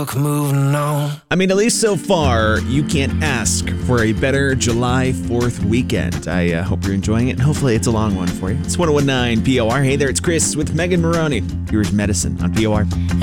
Moving on. I mean, at least so far, you can't ask for a better July 4th weekend. I hope you're enjoying it, and hopefully it's a long one for you. It's 1019 POR. Hey there, it's Chris with Megan Maroney. Here's Medicine on POR.